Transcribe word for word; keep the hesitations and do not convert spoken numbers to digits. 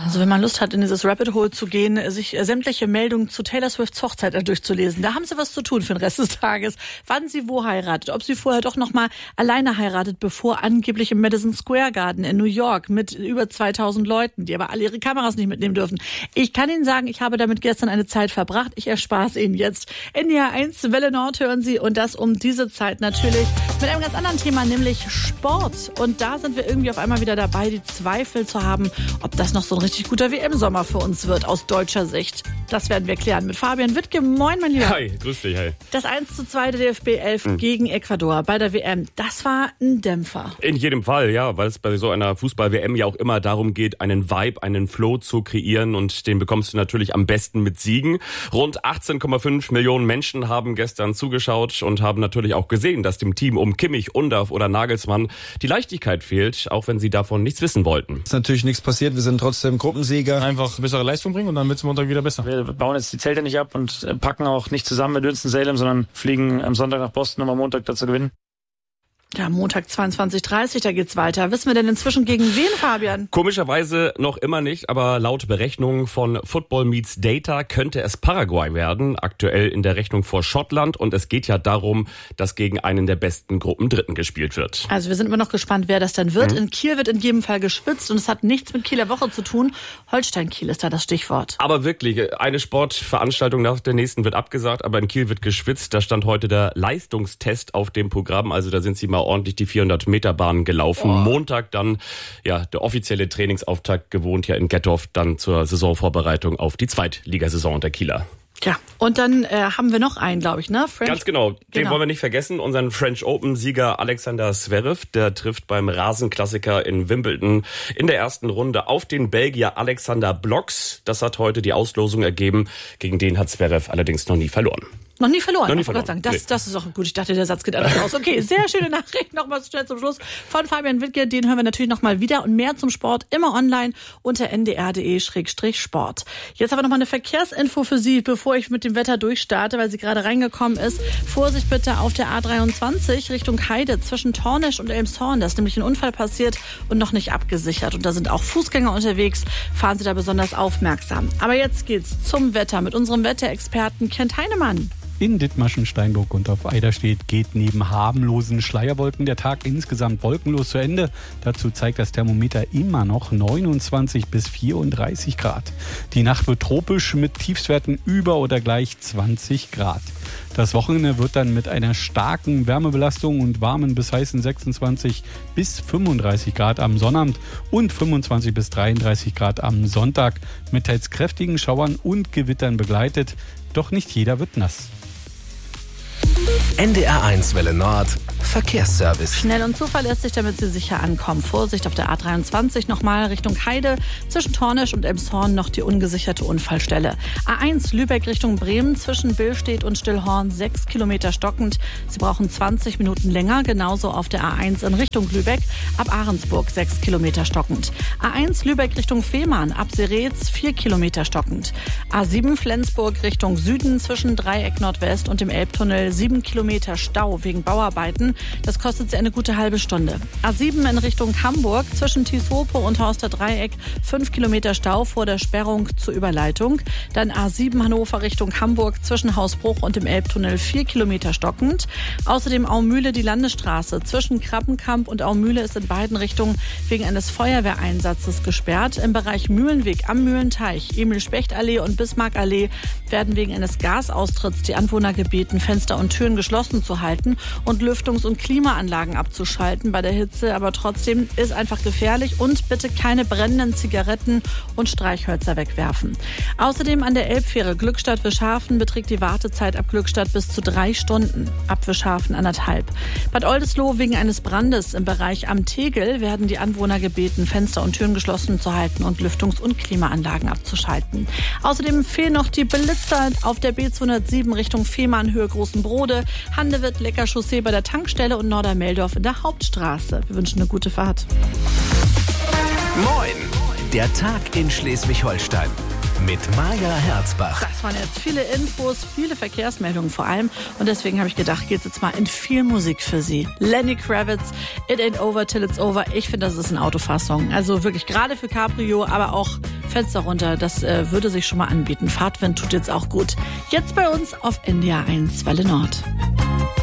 Also wenn man Lust hat, in dieses Rabbit Hole zu gehen, sich sämtliche Meldungen zu Taylor Swifts Hochzeit durchzulesen, da haben Sie was zu tun für den Rest des Tages. Wann sie wo heiratet, ob sie vorher doch noch mal alleine heiratet, bevor angeblich im Madison Square Garden in New York mit über zweitausend Leuten, die aber alle ihre Kameras nicht mitnehmen dürfen. Ich kann Ihnen sagen, ich habe damit gestern eine Zeit verbracht. Ich erspare es Ihnen jetzt. N D R eins Welle Nord hören Sie und das um diese Zeit natürlich mit einem ganz anderen Thema, nämlich Sport. Und da sind wir irgendwie auf einmal wieder dabei, die Zweifel zu haben, ob das noch so ein richtig guter W M-Sommer für uns wird, aus deutscher Sicht. Das werden wir klären mit Fabian Wittke. Moin, mein Lieber. Hi, grüß dich, hi. Das eins zu zwei der D F B elf mhm. gegen Ecuador bei der W M, das war ein Dämpfer. In jedem Fall, ja, weil es bei so einer Fußball-W M ja auch immer darum geht, einen Vibe, einen Flow zu kreieren und den bekommst du natürlich am besten mit Siegen. Rund achtzehn Komma fünf Millionen Menschen haben gestern zugeschaut und haben natürlich auch gesehen, dass dem Team um Kimmich, Undav oder Nagelsmann die Leichtigkeit fehlt, auch wenn sie davon nichts wissen wollten. Ist natürlich nichts passiert, wir sind trotzdem Gruppensieger. Einfach bessere Leistung bringen und dann wird es Montag wieder besser. Wir bauen jetzt die Zelte nicht ab und packen auch nicht zusammen mit Winston-Salem, sondern fliegen am Sonntag nach Boston, um am Montag dazu gewinnen. Ja, Montag zweiundzwanzig Uhr dreißig, da geht's weiter. Wissen wir denn inzwischen gegen wen, Fabian? Komischerweise noch immer nicht, aber laut Berechnungen von Football Meets Data könnte es Paraguay werden, aktuell in der Rechnung vor Schottland. Und es geht ja darum, dass gegen einen der besten Gruppendritten gespielt wird. Also wir sind immer noch gespannt, wer das dann wird. Mhm. In Kiel wird in jedem Fall gespitzt und es hat nichts mit Kieler Woche zu tun. Holstein-Kiel ist da das Stichwort. Aber wirklich, eine Sportveranstaltung nach der nächsten wird abgesagt, aber in Kiel wird geschwitzt. Da stand heute der Leistungstest auf dem Programm, also da sind sie mal ordentlich die vierhundert Meter Bahn gelaufen. Oh. Montag dann ja der offizielle Trainingsauftakt, gewohnt ja in Gettorf, dann zur Saisonvorbereitung auf die Zweitligasaison der Kieler. Ja, und dann äh, haben wir noch einen, glaube ich, ne? French. Ganz genau, den genau. wollen wir nicht vergessen. Unseren French Open-Sieger Alexander Zverev, der trifft beim Rasenklassiker in Wimbledon in der ersten Runde auf den Belgier Alexander Bloks. Das hat heute die Auslosung ergeben. Gegen den hat Zverev allerdings noch nie verloren. Noch nie verloren. Noch nie verloren. Sagen. Das, nee. das ist auch gut. Ich dachte, der Satz geht anders aus. Okay, sehr schöne Nachricht. Nochmal schnell zum Schluss von Fabian Wittke. Den hören wir natürlich nochmal wieder. Und mehr zum Sport immer online unter n d r punkt d e slash sport. Jetzt aber nochmal eine Verkehrsinfo für Sie, bevor ich mit dem Wetter durchstarte, weil sie gerade reingekommen ist. Vorsicht bitte auf der A dreiundzwanzig Richtung Heide zwischen Tornisch und Elmshorn. Da ist nämlich ein Unfall passiert und noch nicht abgesichert. Und da sind auch Fußgänger unterwegs. Fahren Sie da besonders aufmerksam. Aber jetzt geht's zum Wetter mit unserem Wetterexperten Kent Heinemann. In Dithmarschen, Steinburg und auf Eiderstedt geht neben harmlosen Schleierwolken der Tag insgesamt wolkenlos zu Ende. Dazu zeigt das Thermometer immer noch neunundzwanzig bis vierunddreißig Grad. Die Nacht wird tropisch mit Tiefstwerten über oder gleich zwanzig Grad. Das Wochenende wird dann mit einer starken Wärmebelastung und warmen bis heißen sechsundzwanzig bis fünfunddreißig Grad am Sonnabend und fünfundzwanzig bis dreiunddreißig Grad am Sonntag mit teils kräftigen Schauern und Gewittern begleitet. Doch nicht jeder wird nass. N D R eins Welle Nord Verkehrsservice. Schnell und zuverlässig, damit Sie sicher ankommen. Vorsicht auf der A dreiundzwanzig nochmal Richtung Heide. Zwischen Tornisch und Elmshorn noch die ungesicherte Unfallstelle. A eins Lübeck Richtung Bremen zwischen Billstedt und Stillhorn sechs Kilometer stockend. Sie brauchen zwanzig Minuten länger. Genauso auf der A eins in Richtung Lübeck ab Ahrensburg sechs Kilometer stockend. A eins Lübeck Richtung Fehmarn ab Seretz vier Kilometer stockend. A sieben Flensburg Richtung Süden zwischen Dreieck Nordwest und dem Elbtunnel sieben Kilometer Stau wegen Bauarbeiten. Das kostet Sie eine gute halbe Stunde. A sieben in Richtung Hamburg zwischen Tieshope und Horster Dreieck fünf Kilometer Stau vor der Sperrung zur Überleitung. Dann A sieben Hannover Richtung Hamburg zwischen Hausbruch und dem Elbtunnel vier Kilometer stockend. Außerdem Aumühle die Landesstraße zwischen Krappenkamp und Aumühle ist in beiden Richtungen wegen eines Feuerwehreinsatzes gesperrt. Im Bereich Mühlenweg am Mühlenteich, Emil-Specht-Allee und Bismarck-Allee werden wegen eines Gasaustritts die Anwohner gebeten, Fenster und Türen geschlossen zu halten und Lüftungs- und Klimaanlagen abzuschalten bei der Hitze. Aber trotzdem ist einfach gefährlich und bitte keine brennenden Zigaretten und Streichhölzer wegwerfen. Außerdem an der Elbfähre Glückstadt-Wischhafen beträgt die Wartezeit ab Glückstadt bis zu drei Stunden, ab Wischhafen anderthalb. Bad Oldesloe wegen eines Brandes im Bereich am Tegel werden die Anwohner gebeten, Fenster und Türen geschlossen zu halten und Lüftungs- und Klimaanlagen abzuschalten. Außerdem fehlen noch die Blitzer auf der B zweihundertsieben Richtung Fehmarn Höhe Großenbrode, Handewitt, Lecker Chaussee bei der Tankstelle und Nordermeldorf in der Hauptstraße. Wir wünschen eine gute Fahrt. Moin, der Tag in Schleswig-Holstein mit Maja Herzbach. Das waren jetzt viele Infos, viele Verkehrsmeldungen vor allem. Und deswegen habe ich gedacht, geht's jetzt mal in viel Musik für Sie. Lenny Kravitz, It Ain't Over Till It's Over. Ich finde, das ist ein Autofahrsong. Also wirklich gerade für Cabrio, aber auch Fenster runter, das äh, würde sich schon mal anbieten. Fahrtwind tut jetzt auch gut. Jetzt bei uns auf N D R eins Welle Nord.